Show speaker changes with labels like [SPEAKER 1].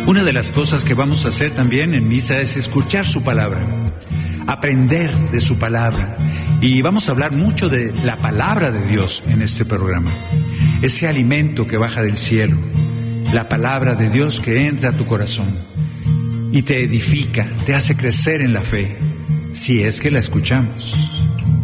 [SPEAKER 1] Una de las cosas que vamos a hacer también en misa es escuchar su palabra, aprender de su palabra. Y vamos a hablar mucho de la palabra de Dios en este programa. Ese alimento que baja del cielo, la palabra de Dios que entra a tu corazón y te edifica, te hace crecer en la fe, si es que la escuchamos.